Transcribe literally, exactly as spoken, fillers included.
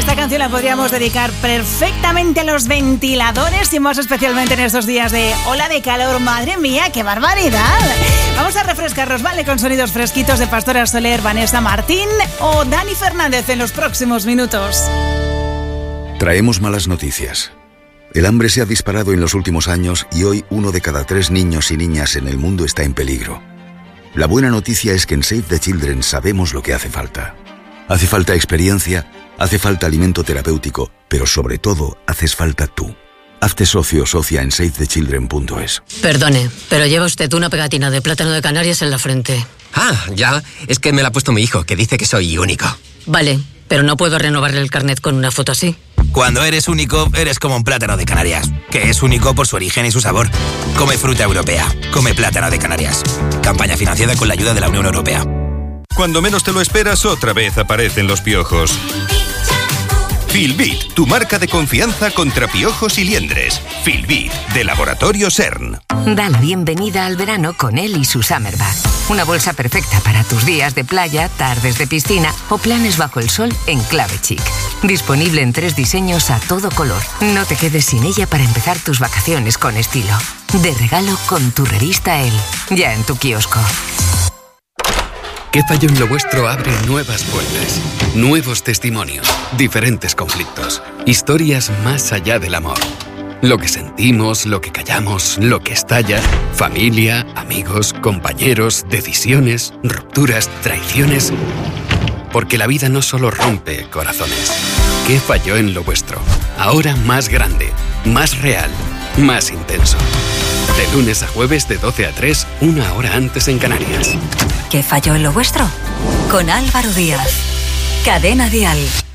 Esta canción la podríamos dedicar perfectamente a los ventiladores y más especialmente en estos días de ola de calor. ¡Madre mía, qué barbaridad! Vamos a refrescarnos, ¿vale? Con sonidos fresquitos de Pastora Soler, Vanessa Martín o Dani Fernández en los próximos minutos. Traemos malas noticias. El hambre se ha disparado en los últimos años y hoy uno de cada tres niños y niñas en el mundo está en peligro. La buena noticia es que en Save the Children sabemos lo que hace falta. Hace falta experiencia, hace falta alimento terapéutico, pero sobre todo haces falta tú. Hazte socio o socia en save the children punto es. Perdone, pero lleva usted una pegatina de plátano de Canarias en la frente. Ah, ya. Es que me la ha puesto mi hijo, que dice que soy único. Vale, pero no puedo renovarle el carnet con una foto así. Cuando eres único, eres como un plátano de Canarias, que es único por su origen y su sabor. Come fruta europea. Come plátano de Canarias. Campaña financiada con la ayuda de la Unión Europea. Cuando menos te lo esperas, otra vez aparecen los piojos. Filbit, tu marca de confianza contra piojos y liendres. Filbit, de Laboratorio CERN. Da la bienvenida al verano con él y su Summer Bag. Una bolsa perfecta para tus días de playa, tardes de piscina o planes bajo el sol en clave chic. Disponible en tres diseños a todo color. No te quedes sin ella para empezar tus vacaciones con estilo. De regalo con tu revista Elle. Ya en tu kiosco. ¿Qué falló en lo vuestro? Abre nuevas puertas, nuevos testimonios, diferentes conflictos, historias más allá del amor. Lo que sentimos, lo que callamos, lo que estalla, familia, amigos, compañeros, decisiones, rupturas, traiciones. Porque la vida no solo rompe corazones. ¿Qué falló en lo vuestro? Ahora más grande, más real, más intenso. De lunes a jueves de doce a tres, una hora antes en Canarias. ¿Qué falló en lo vuestro? Con Álvaro Díaz. Cadena Dial.